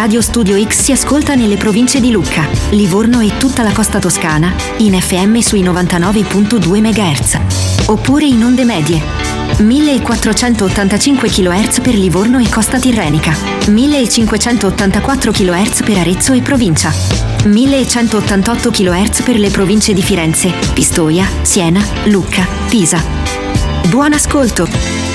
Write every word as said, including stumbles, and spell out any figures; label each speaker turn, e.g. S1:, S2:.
S1: Radio Studio X si ascolta nelle province di Lucca, Livorno e tutta la costa toscana in F M sui novantanove virgola due megahertz, oppure in onde medie millequattrocentottantacinque chilohertz per Livorno e costa tirrenica, millecinquecentottantaquattro chilohertz per Arezzo e provincia, millecentottantotto chilohertz per le province di Firenze, Pistoia, Siena, Lucca, Pisa. Buon ascolto!